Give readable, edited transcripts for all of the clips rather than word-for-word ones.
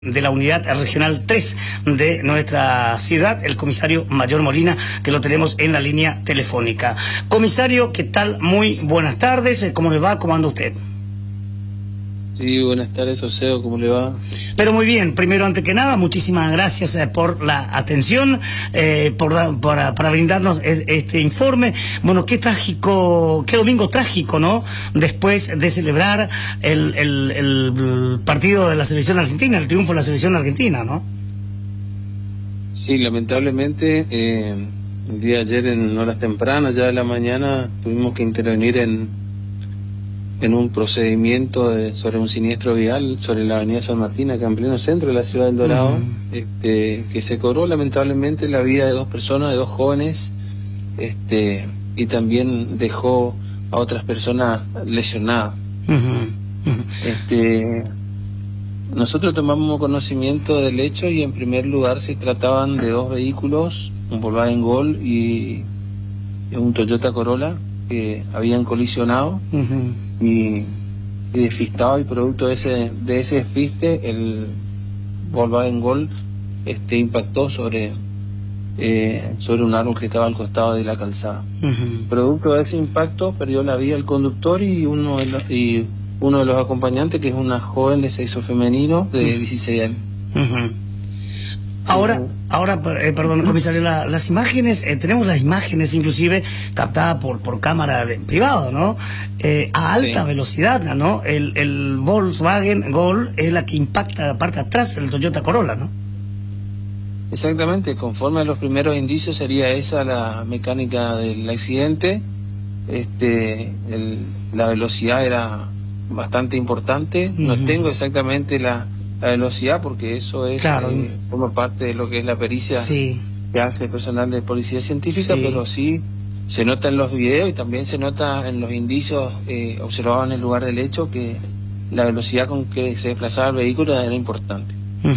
De la unidad regional 3 de nuestra ciudad, el comisario Mayor Molina, que lo tenemos en la línea telefónica. Comisario, ¿qué tal? Muy buenas tardes, ¿cómo le va? ¿Cómo anda usted? Sí, buenas tardes, Oseo, ¿cómo le va? Pero muy bien, primero, antes que nada, muchísimas gracias por la atención, para brindarnos este informe. Bueno, qué trágico, qué domingo trágico, ¿no? Después de celebrar el partido de la selección argentina, el triunfo de la selección argentina, ¿no? Sí, lamentablemente, el día de ayer en horas tempranas, ya de la mañana, tuvimos que intervenir en un procedimiento sobre un siniestro vial sobre la avenida San Martín, acá en pleno centro de la ciudad del Dorado, que se cobró lamentablemente la vida de dos personas, de dos jóvenes, y también dejó a otras personas lesionadas. Nosotros tomamos conocimiento del hecho y en primer lugar se trataban de dos vehículos, un Volkswagen Gol y un Toyota Corolla, que habían colisionado y despistado, y producto de ese despiste el Volkswagen Gol impactó sobre un árbol que estaba al costado de la calzada. Producto de ese impacto perdió la vida el conductor y uno de los acompañantes, que es una joven de sexo femenino de 16 años. Ahora, perdón, comisario, las imágenes, tenemos las imágenes inclusive captadas por cámara privado, ¿no? A alta velocidad, ¿no? El Volkswagen Gol es la que impacta la parte de atrás del Toyota Corolla, ¿no? Exactamente, conforme a los primeros indicios sería esa la mecánica del accidente. La velocidad era bastante importante. No tengo exactamente la velocidad, porque eso es forma parte de lo que es la pericia que hace el personal de policía científica, pero sí se nota en los videos y también se nota en los indicios observados en el lugar del hecho que la velocidad con que se desplazaba el vehículo era importante.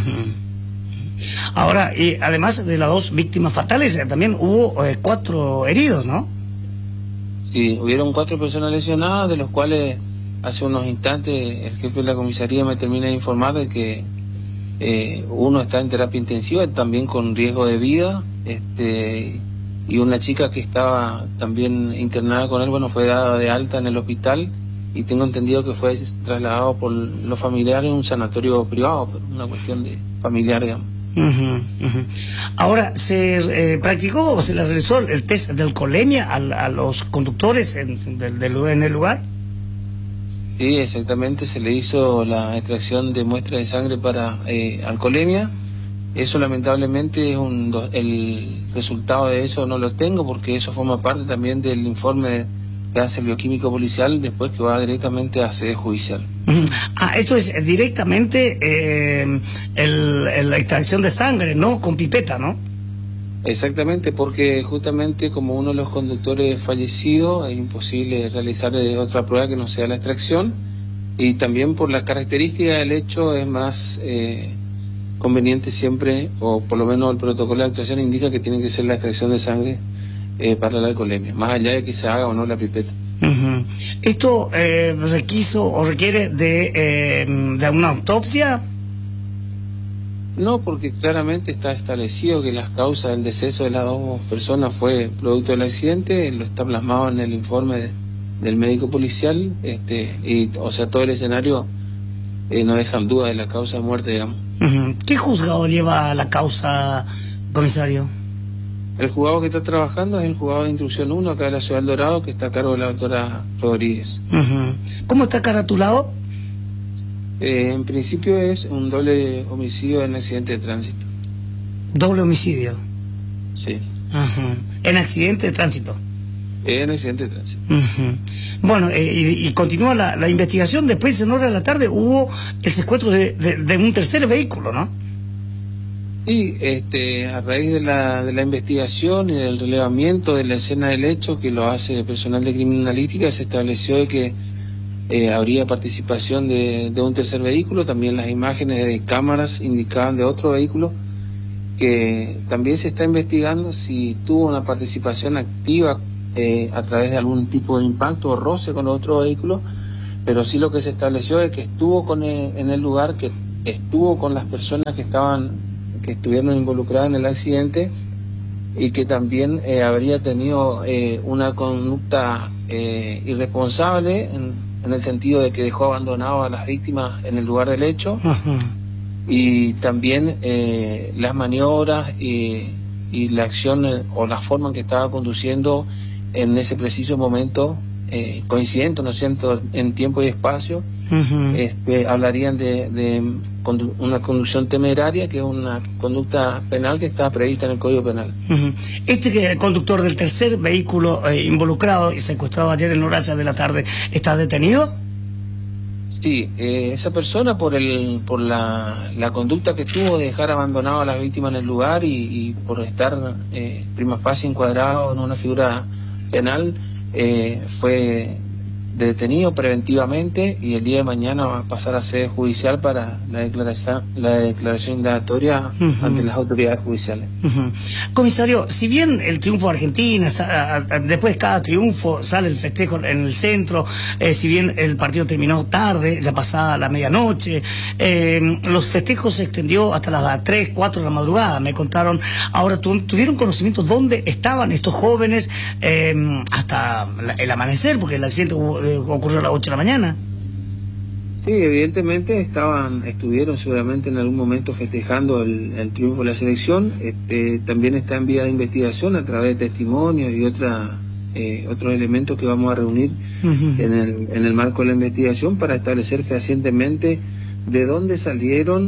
Ahora, y además de las dos víctimas fatales, también hubo 4 heridos, ¿no? Sí, hubieron 4 personas lesionadas, de los cuales hace unos instantes el jefe de la comisaría me termina de informar de que uno está en terapia intensiva, también con riesgo de vida, y una chica que estaba también internada con él, bueno, fue dada de alta en el hospital, y tengo entendido que fue trasladado por los familiares a un sanatorio privado, por una cuestión de familiar, digamos. Ahora, ¿se practicó o se le realizó el test de alcoholemia a los conductores en el lugar? Sí, exactamente, se le hizo la extracción de muestra de sangre para alcoholemia. Eso lamentablemente el resultado de eso no lo tengo, porque eso forma parte también del informe que hace el bioquímico policial después, que va directamente a sede judicial. Esto es directamente la extracción de sangre, ¿no? Con pipeta, ¿no? Exactamente, porque justamente como uno de los conductores fallecido es imposible realizar otra prueba que no sea la extracción, y también por la característica del hecho es más conveniente siempre, o por lo menos el protocolo de actuación indica que tiene que ser la extracción de sangre para la alcoholemia, más allá de que se haga o no la pipeta. ¿Esto requiso o requiere de una autopsia? No, porque claramente está establecido que las causas del deceso de las dos personas fue producto del accidente, lo está plasmado en el informe del médico policial, o sea, todo el escenario no deja duda de la causa de muerte, digamos. ¿Qué juzgado lleva la causa, comisario? El juzgado que está trabajando es el juzgado de instrucción 1 acá de la ciudad del Dorado, que está a cargo de la doctora Rodríguez. ¿Cómo está caratulado? En principio es un doble homicidio en accidente de tránsito. ¿Doble homicidio? Sí. ¿En accidente de tránsito? En accidente de tránsito. Bueno, y continúa la investigación. Después, en horas de la tarde, hubo el secuestro de un tercer vehículo, ¿no? Sí, a raíz de la investigación y del relevamiento de la escena del hecho, que lo hace el personal de criminalística, se estableció de que habría participación de un tercer vehículo. También las imágenes de cámaras indicaban de otro vehículo, que también se está investigando si tuvo una participación activa a través de algún tipo de impacto o roce con otro vehículo, pero sí lo que se estableció es que estuvo en el lugar, que estuvo con las personas que estuvieron involucradas en el accidente y que también habría tenido una conducta irresponsable en el sentido de que dejó abandonado a las víctimas en el lugar del hecho. Ajá. Y también las maniobras y la acción o la forma en que estaba conduciendo en ese preciso momento, coincidente, ¿no es cierto?, en tiempo y espacio. Hablarían de una conducción temeraria, que es una conducta penal que está prevista en el Código Penal. El conductor del tercer vehículo involucrado y secuestrado ayer en horas de la tarde, ¿está detenido? Sí, esa persona por la conducta que tuvo de dejar abandonado a las víctimas en el lugar y por estar prima facie encuadrado en una figura penal, fue detenido preventivamente y el día de mañana va a pasar a sede judicial para la declaración indagatoria ante las autoridades judiciales. Comisario, si bien el triunfo de Argentina, después de cada triunfo sale el festejo en el centro, si bien el partido terminó tarde, ya pasada la medianoche, los festejos se extendió hasta las 3, 4 de la madrugada, me contaron. Ahora, ¿tuvieron conocimiento dónde estaban estos jóvenes hasta el amanecer? Porque el accidente ocurrió a las 8 de la mañana. Sí, evidentemente estuvieron seguramente en algún momento festejando el triunfo de la selección. También está en vía de investigación a través de testimonios y otros elementos que vamos a reunir en el marco de la investigación para establecer fehacientemente de dónde salieron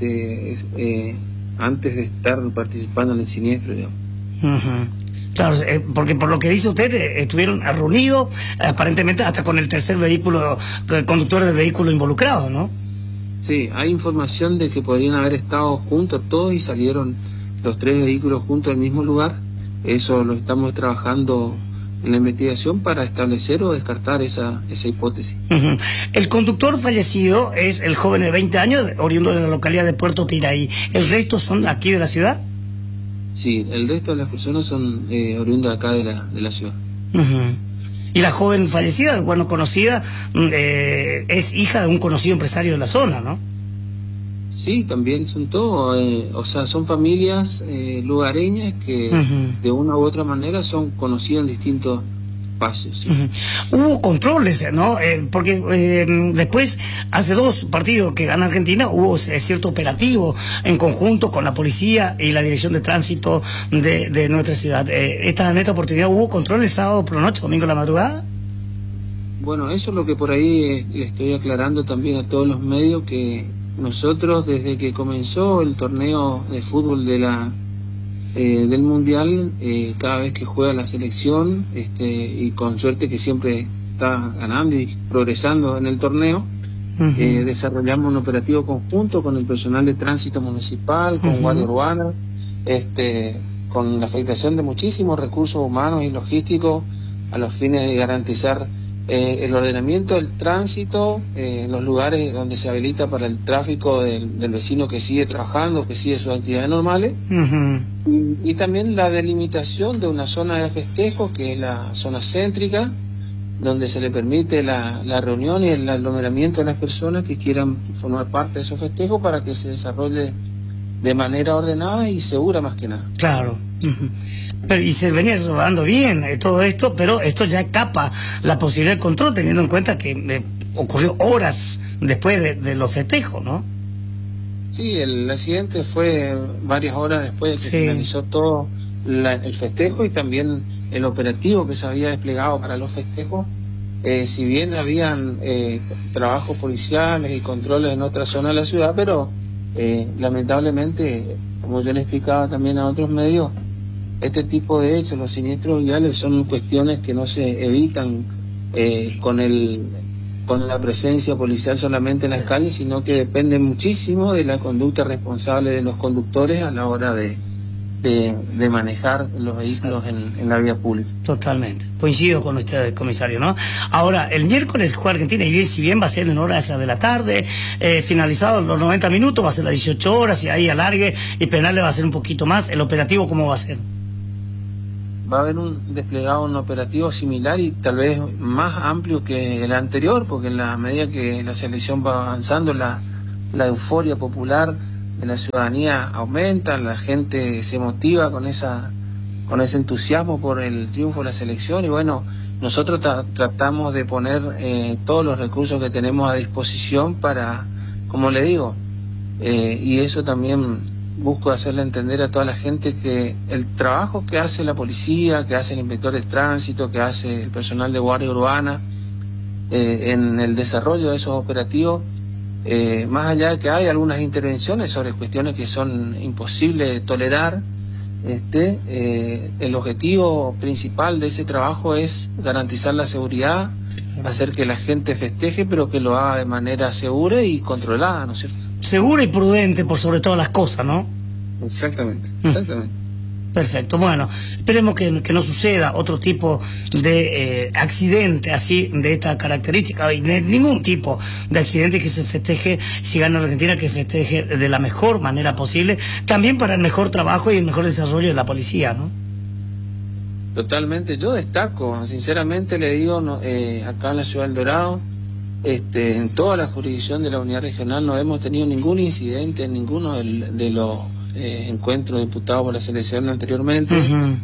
antes de estar participando en el siniestro, digamos. Claro, porque por lo que dice usted, estuvieron reunidos aparentemente hasta con el tercer vehículo, conductor del vehículo involucrado, ¿no? Sí, hay información de que podrían haber estado juntos todos y salieron los 3 vehículos juntos al mismo lugar. Eso lo estamos trabajando en la investigación para establecer o descartar esa hipótesis. El conductor fallecido es el joven de 20 años, oriundo de la localidad de Puerto Piraí. ¿El resto son aquí de la ciudad? Sí, el resto de las personas son oriundas acá de la ciudad. Y la joven fallecida, bueno, conocida, es hija de un conocido empresario de la zona, ¿no? Sí, también son todos, son familias lugareñas que de una u otra manera son conocidas en distintos espacios. ¿Sí? Hubo controles, ¿no? Porque después, hace 2 partidos que gana Argentina, hubo cierto operativo en conjunto con la policía y la dirección de tránsito de nuestra ciudad. En esta oportunidad, ¿hubo control el sábado por la noche, domingo a la madrugada? Bueno, eso es lo que por ahí le estoy aclarando también a todos los medios, que nosotros desde que comenzó el torneo de fútbol del Mundial, cada vez que juega la selección, y con suerte que siempre está ganando y progresando en el torneo, desarrollamos un operativo conjunto con el personal de tránsito municipal, con Guardia Urbana, con la afectación de muchísimos recursos humanos y logísticos a los fines de garantizar el ordenamiento del tránsito en los lugares donde se habilita para el tráfico del vecino que sigue trabajando, que sigue sus actividades normales, y también la delimitación de una zona de festejo, que es la zona céntrica, donde se le permite la reunión y el aglomeramiento de las personas que quieran formar parte de esos festejos para que se desarrolle de manera ordenada y segura, más que nada. Claro. Pero, y se venía rodando bien todo esto, pero esto ya escapa la posibilidad de control, teniendo en cuenta que ocurrió horas después de los festejos, ¿no? Sí, el accidente fue varias horas después de que se finalizó todo el festejo y también el operativo que se había desplegado para los festejos. Si bien habían trabajos policiales y controles en otra zona de la ciudad, pero lamentablemente, como yo le explicaba también a otros medios, este tipo de hechos, los siniestros viales, son cuestiones que no se evitan con la presencia policial solamente en las calles, sino que dependen muchísimo de la conducta responsable de los conductores a la hora de manejar los vehículos en la vía pública. Totalmente, coincido con usted, comisario, ¿no? Ahora, el miércoles juega Argentina, y si bien va a ser en horas de la tarde, finalizados los 90 minutos, va a ser las 18 horas, y ahí alargue, y penales va a ser un poquito más. ¿El operativo cómo va a ser? Va a haber un operativo similar y tal vez más amplio que el anterior, porque en la medida que la selección va avanzando, la la euforia popular de la ciudadanía aumenta, la gente se motiva con ese entusiasmo por el triunfo de la selección, y bueno, nosotros tratamos de poner todos los recursos que tenemos a disposición para, como le digo, y eso también busco hacerle entender a toda la gente que el trabajo que hace la policía, que hace el inspector de tránsito, que hace el personal de guardia urbana, en el desarrollo de esos operativos, más allá de que hay algunas intervenciones sobre cuestiones que son imposibles de tolerar, el objetivo principal de ese trabajo es garantizar la seguridad, hacer que la gente festeje, pero que lo haga de manera segura y controlada, ¿no es cierto? Segura y prudente por sobre todas las cosas, ¿no? Exactamente, exactamente. Perfecto, bueno, esperemos que no suceda otro tipo de accidente así, de esta característica, y de ningún tipo de accidente que se festeje, si gana Argentina, que festeje de la mejor manera posible, también para el mejor trabajo y el mejor desarrollo de la policía, ¿no? Totalmente, yo destaco, sinceramente le digo, acá en la ciudad del Dorado, en toda la jurisdicción de la unidad regional no hemos tenido ningún incidente en ninguno de los encuentros disputados por la selección anteriormente.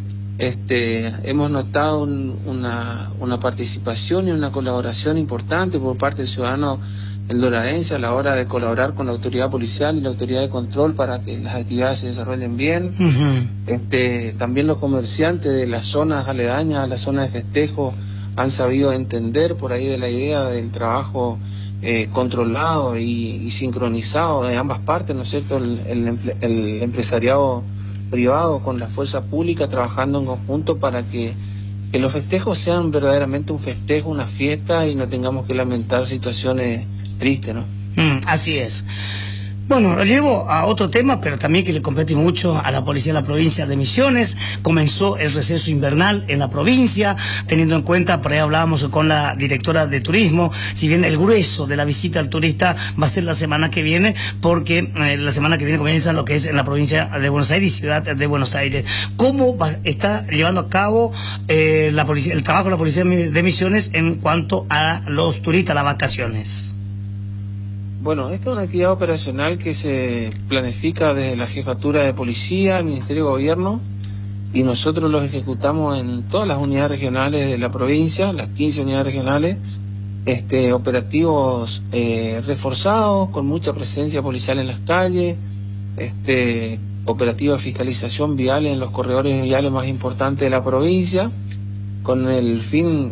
Hemos notado una participación y una colaboración importante por parte del ciudadano eldoradense a la hora de colaborar con la autoridad policial y la autoridad de control para que las actividades se desarrollen bien. También los comerciantes de las zonas aledañas a la zona de festejo han sabido entender por ahí de la idea del trabajo controlado y sincronizado de ambas partes, ¿no es cierto? El empresariado privado con la fuerza pública trabajando en conjunto para que los festejos sean verdaderamente un festejo, una fiesta, y no tengamos que lamentar situaciones tristes, ¿no? Así es. Bueno, lo llevo a otro tema, pero también que le compete mucho a la policía de la provincia de Misiones. Comenzó el receso invernal en la provincia, teniendo en cuenta, por ahí hablábamos con la directora de turismo, si bien el grueso de la visita al turista va a ser la semana que viene, porque la semana que viene comienza lo que es en la provincia de Buenos Aires y ciudad de Buenos Aires. ¿Cómo está llevando a cabo la policía, el trabajo de la policía de Misiones en cuanto a los turistas, las vacaciones? Bueno, esta es una actividad operacional que se planifica desde la Jefatura de Policía, el Ministerio de Gobierno, y nosotros los ejecutamos en todas las unidades regionales de la provincia, las 15 unidades regionales, operativos reforzados, con mucha presencia policial en las calles, operativos de fiscalización vial en los corredores viales más importantes de la provincia, con el fin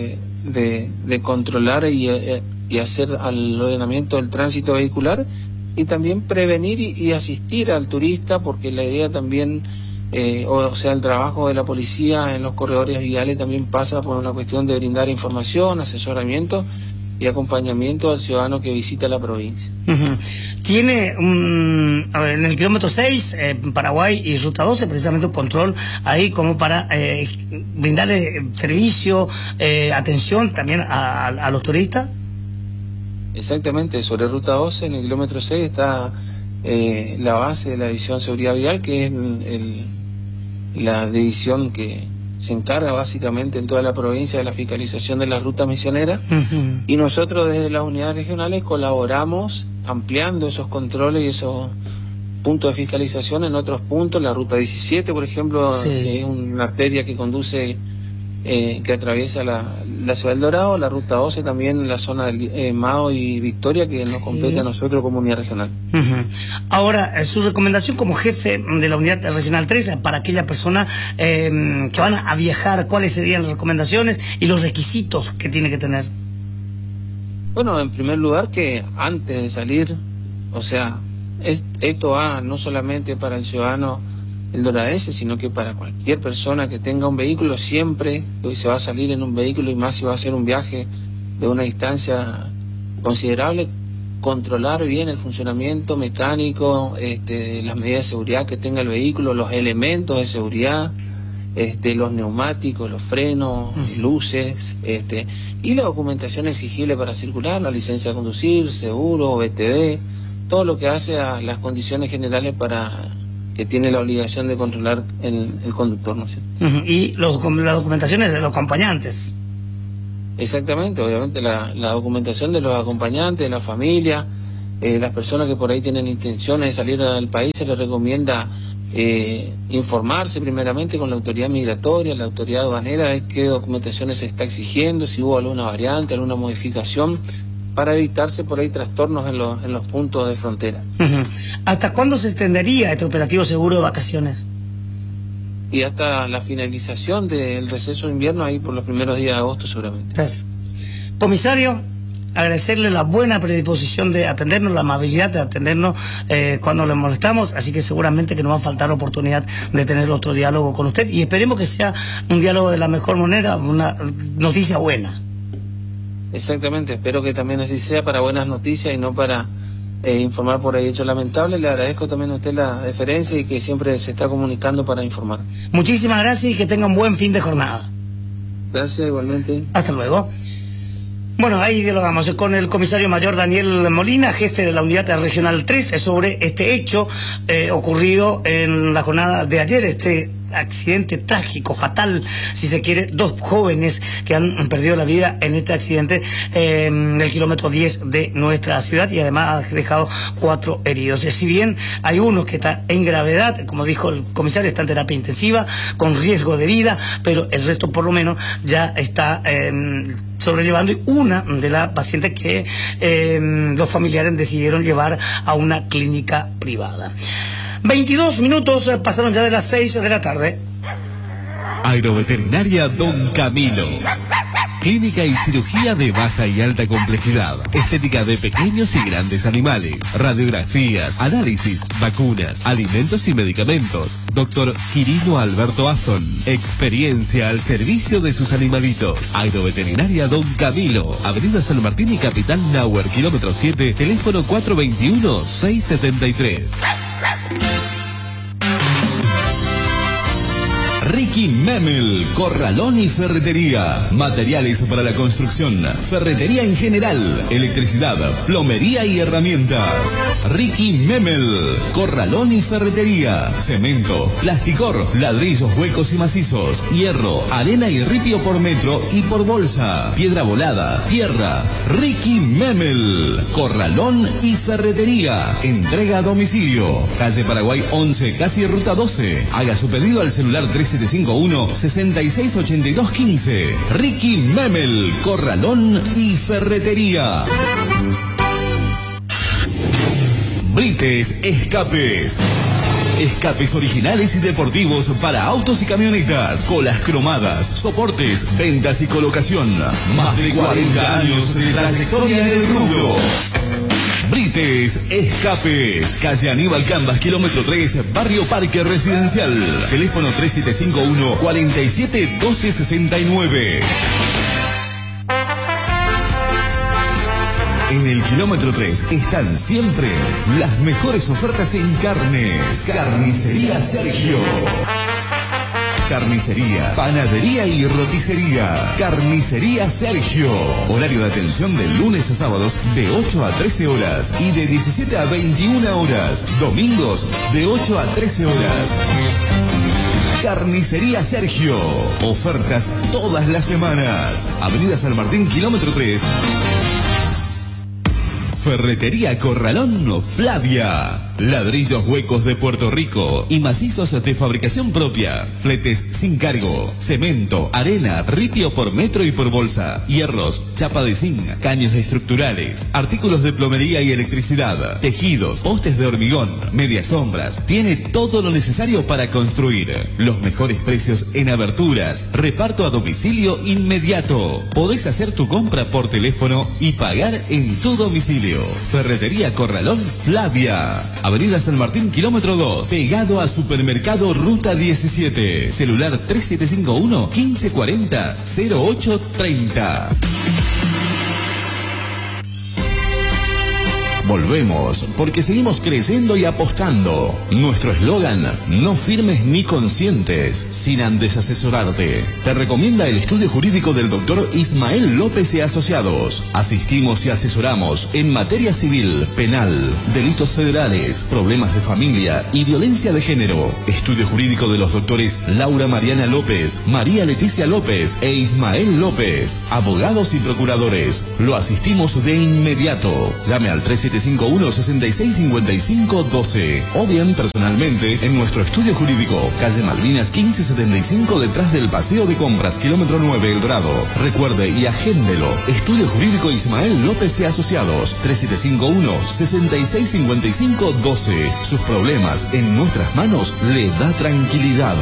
de controlar y hacer al ordenamiento del tránsito vehicular, y también prevenir y asistir al turista, porque la idea también, o sea, el trabajo de la policía en los corredores viales también pasa por una cuestión de brindar información, asesoramiento y acompañamiento al ciudadano que visita la provincia. Tiene en el kilómetro 6, Paraguay y Ruta 12, precisamente un control ahí como para brindarle servicio, atención también a los turistas. Exactamente, sobre Ruta 12, en el kilómetro 6 está la base de la División Seguridad Vial, que es la división que se encarga básicamente en toda la provincia de la fiscalización de las rutas misioneras, y nosotros desde las unidades regionales colaboramos ampliando esos controles y esos puntos de fiscalización en otros puntos. La Ruta 17, por ejemplo, es una arteria que conduce, que atraviesa la ciudad del Dorado. La Ruta 12 también en la zona de Mao y Victoria, que nos compete a nosotros como unidad regional. Ahora, su recomendación como jefe de la unidad regional 3 para aquella persona que van a viajar, ¿cuáles serían las recomendaciones y los requisitos que tiene que tener? Bueno, en primer lugar, que antes de salir, o sea, esto va no solamente para el ciudadano eldoradense, sino que para cualquier persona que tenga un vehículo, siempre que se va a salir en un vehículo, y más si va a hacer un viaje de una distancia considerable, controlar bien el funcionamiento mecánico, las medidas de seguridad que tenga el vehículo, los elementos de seguridad, los neumáticos, los frenos, luces, y la documentación exigible para circular, la licencia de conducir, seguro, BTV, todo lo que hace a las condiciones generales para que tiene la obligación de controlar el conductor, ¿no es cierto? Y las documentaciones de los acompañantes. Exactamente, obviamente la documentación de los acompañantes, de la familia, las personas que por ahí tienen intenciones de salir del país, se les recomienda informarse primeramente con la autoridad migratoria, la autoridad aduanera, qué documentaciones se está exigiendo, si hubo alguna variante, alguna modificación, para evitarse por ahí trastornos en los puntos de frontera. ¿Hasta cuándo se extendería este operativo seguro de vacaciones? Y hasta la finalización del receso de invierno, ahí por los primeros días de agosto seguramente. Perfecto. Comisario, agradecerle la buena predisposición de atendernos, la amabilidad de atendernos cuando le molestamos, así que seguramente que no va a faltar la oportunidad de tener otro diálogo con usted y esperemos que sea un diálogo de la mejor manera, una noticia buena. Exactamente, espero que también así sea, para buenas noticias y no para informar por ahí hechos lamentables. Le agradezco también a usted la deferencia y que siempre se está comunicando para informar. Muchísimas gracias y que tenga un buen fin de jornada. Gracias, igualmente. Hasta luego. Bueno, ahí dialogamos con el comisario mayor Daniel Molina, jefe de la unidad regional 3, sobre este hecho ocurrido en la jornada de ayer, este accidente trágico, fatal, si se quiere, 2 jóvenes que han perdido la vida en este accidente en el kilómetro 10 de nuestra ciudad y además ha dejado 4 heridos. Si bien hay uno que está en gravedad, como dijo el comisario, está en terapia intensiva, con riesgo de vida, pero el resto por lo menos ya está sobrellevando, y una de las pacientes que los familiares decidieron llevar a una clínica privada. 22 minutos pasaron ya de las 6 de la tarde. Agroveterinaria Don Camilo. Clínica y cirugía de baja y alta complejidad. Estética de pequeños y grandes animales. Radiografías, análisis, vacunas, alimentos y medicamentos. Doctor Quirino Alberto Azón. Experiencia al servicio de sus animalitos. Agroveterinaria Don Camilo. Avenida San Martín y Capitán Nauer, kilómetro 7, teléfono 421-673. Ricky Memel, corralón y ferretería, materiales para la construcción, ferretería en general, electricidad, plomería y herramientas. Ricky Memel, corralón y ferretería, cemento, plasticor, ladrillos huecos y macizos, hierro, arena y ripio por metro y por bolsa, piedra volada, tierra. Ricky Memel, corralón y ferretería, entrega a domicilio, calle Paraguay 11, casi ruta 12. Haga su pedido al celular 3751-668215. Ricky Memel, corralón y ferretería. Brites Escapes. Escapes originales y deportivos para autos y camionetas, colas cromadas, soportes, ventas y colocación. Más de 40 años de trayectoria en el rubro. Brites Escapes, calle Aníbal Cambas, kilómetro 3, barrio Parque Residencial. Teléfono 3751-471269. En el kilómetro 3 están siempre las mejores ofertas en carnes. Carnicería Sergio. Carnicería, panadería y roticería. Carnicería Sergio. Horario de atención de lunes a sábados de 8 a 13 horas y de 17 a 21 horas. Domingos de 8 a 13 horas. Carnicería Sergio. Ofertas todas las semanas. Avenida San Martín, kilómetro 3. Ferretería Corralón Flavia. Ladrillos huecos de Puerto Rico y macizos de fabricación propia. Fletes sin cargo. Cemento, arena, ripio por metro y por bolsa. Hierros, chapa de zinc, caños estructurales. Artículos de plomería y electricidad. Tejidos, postes de hormigón, medias sombras. Tiene todo lo necesario para construir. Los mejores precios en aberturas. Reparto a domicilio inmediato. Podés hacer tu compra por teléfono y pagar en tu domicilio. Ferretería Corralón Flavia. Avenida San Martín, kilómetro 2, pegado a Supermercado Ruta 17. Celular 3751-1540-0830. Volvemos, porque seguimos creyendo y apostando. Nuestro eslogan, no firmes ni consientes, sin antes asesorarte. Te recomienda el estudio jurídico del doctor Ismael López y Asociados. Asistimos y asesoramos en materia civil, penal, delitos federales, problemas de familia y violencia de género. Estudio jurídico de los doctores Laura Mariana López, María Leticia López e Ismael López. Abogados y procuradores. Lo asistimos de inmediato. Llame al 3751 3751-665512. O bien personalmente en nuestro estudio jurídico, calle Malvinas 1575, detrás del Paseo de Compras, kilómetro 9, El Dorado. Recuerde y agéndelo. Estudio Jurídico Ismael López y Asociados, 3751-665512. Sus problemas en nuestras manos le da tranquilidad.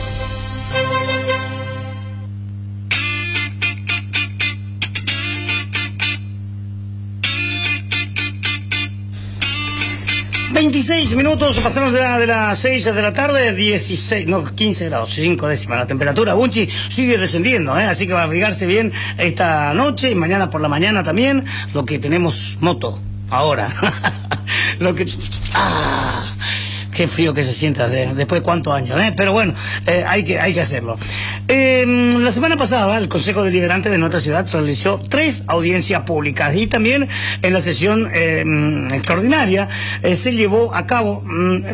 ...26 pasaron de las 6 de la tarde, 15 grados, 5 décimas la temperatura. Bunchi sigue descendiendo, así que va a abrigarse bien esta noche y mañana por la mañana también, lo que tenemos moto, ahora. Lo que... Qué frío que se sienta después de cuántos años, pero bueno, hay que hacerlo. La semana pasada el Consejo Deliberante de nuestra ciudad realizó 3 audiencias públicas y también en la sesión extraordinaria se llevó a cabo,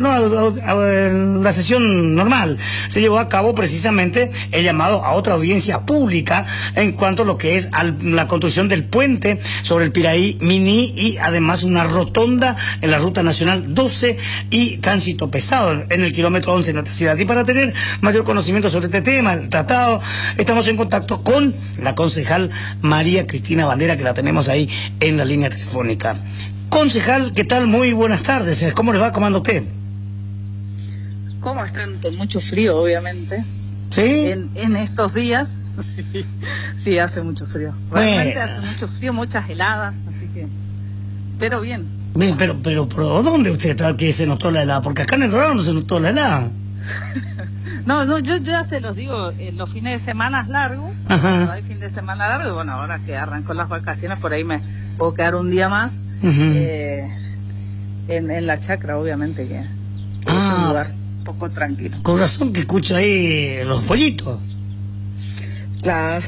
la sesión normal, se llevó a cabo precisamente el llamado a otra audiencia pública en cuanto a lo que es la construcción del puente sobre el Piraí Mini y además una rotonda en la Ruta Nacional 12 y tránsito pesado en el kilómetro 11 de nuestra ciudad. Y para tener mayor conocimiento sobre este tema, el tratado, estamos en contacto con la concejal María Cristina Bandera, que la tenemos ahí en la línea telefónica. Concejal, ¿qué tal? Muy buenas tardes. ¿Cómo le va? ¿Cómo anda usted? ¿Cómo están? Con mucho frío, obviamente. ¿Sí? En estos días, sí, hace mucho frío. Realmente hace mucho frío, muchas heladas, así que... Pero bien. Bien, pero ¿dónde usted está que se notó la helada? Porque acá en el Dorado no se notó la helada. No, yo ya se los digo, los fines de semana largos, cuando hay fin de semana largo, y bueno, ahora que arrancó las vacaciones, por ahí me puedo quedar un día más, en la chacra, obviamente, que es un lugar poco tranquilo. Con razón que escucho ahí los pollitos. Claro.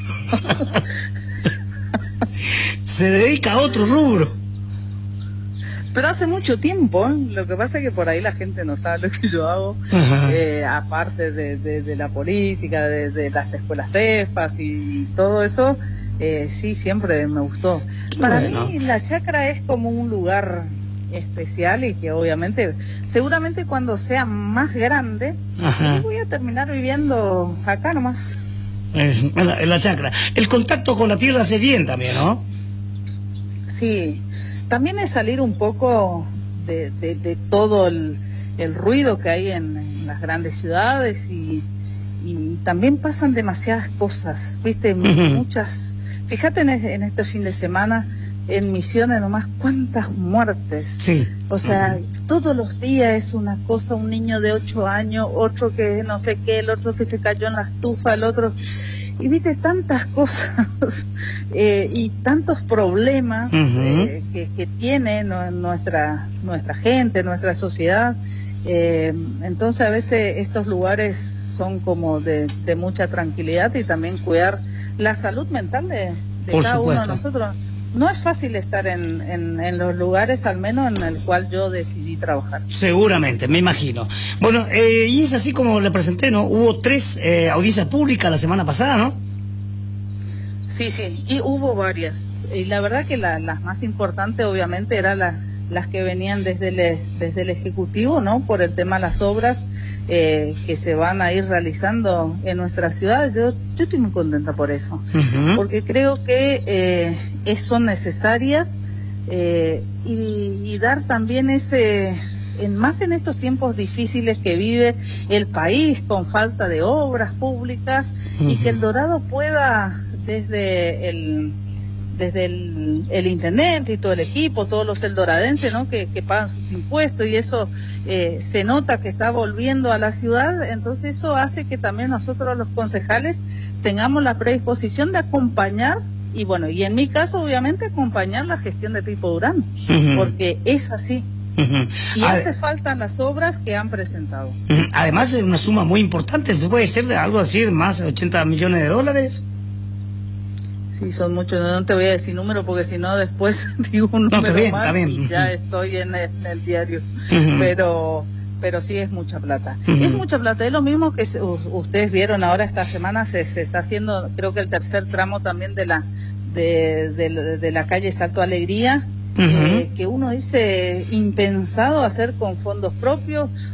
Se dedica a otro rubro. Pero hace mucho tiempo, lo que pasa es que por ahí la gente no sabe lo que yo hago, aparte de la política, de las escuelas CEFAS y todo eso, sí, siempre me gustó. Para mí la chacra es como un lugar especial y que obviamente, seguramente cuando sea más grande, voy a terminar viviendo acá nomás. En la chacra. El contacto con la tierra hace bien también, ¿no? Sí. También es salir un poco de todo el ruido que hay en las grandes ciudades y también pasan demasiadas cosas, ¿viste? Muchas. Fíjate en este fin de semana, en Misiones nomás, cuántas muertes. Sí. O sea, todos los días es una cosa, un niño de 8 años, otro que no sé qué, el otro que se cayó en la estufa, el otro... Y viste tantas cosas y tantos problemas que tiene nuestra gente, nuestra sociedad. Entonces a veces estos lugares son como de mucha tranquilidad y también cuidar la salud mental de cada uno de nosotros. No es fácil estar en los lugares, al menos en el cual yo decidí trabajar. Seguramente, me imagino. Bueno, y es así como le presenté, ¿no? Hubo 3 audiencias públicas la semana pasada, ¿no? Sí, y hubo varias. Y la verdad que las más importantes, obviamente, eran las que venían desde el Ejecutivo, ¿no? Por el tema de las obras que se van a ir realizando en nuestra ciudad. Yo estoy muy contenta por eso, porque creo que son necesarias y dar también más en estos tiempos difíciles que vive el país con falta de obras públicas y que El Dorado pueda desde el intendente y todo el equipo, todos los eldoradenses, ¿no? que pagan sus impuestos y eso se nota que está volviendo a la ciudad, entonces eso hace que también nosotros los concejales tengamos la predisposición de acompañar y bueno, y en mi caso obviamente acompañar la gestión de Pipo Durán, porque es así. Y hace falta las obras que han presentado. Además es una suma muy importante, puede ser de algo así de más de $80 millones. Sí, son muchos, no te voy a decir número porque si no después digo un número más y ya estoy en el diario. Pero sí es mucha plata. Es mucha plata, es lo mismo que ustedes vieron ahora esta semana, se está haciendo creo que el tercer tramo también de la calle Salto Alegría, que uno dice impensado hacer con fondos propios.